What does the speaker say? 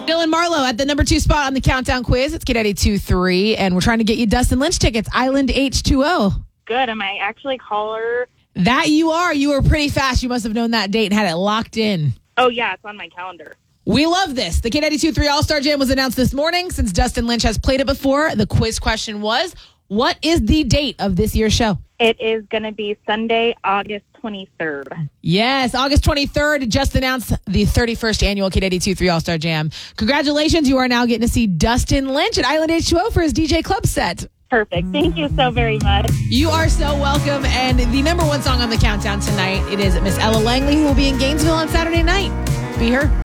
Dylan Marlowe at the number 2 spot on the countdown quiz. It's K92.3, and we're trying to get you Dustin Lynch tickets, Island H2O. Good. Am I actually caller? That you are. You were pretty fast. You must have known that date and had it locked in. Oh, yeah, it's on my calendar. We love this. The K92.3 All-Star Jam was announced this morning. Since Dustin Lynch has played it before, the quiz question was, what is the date of this year's show? It is going to be Sunday, August 23rd. Yes, August 23rd, just announced the 31st annual K92.3 All-Star Jam. Congratulations, you are now getting to see Dustin Lynch at Island H2O for his DJ Club set. Perfect. Thank you so very much. You are so welcome. And the number 1 song on the countdown tonight, it is Miss Ella Langley, who will be in Gainesville on Saturday night. Be her.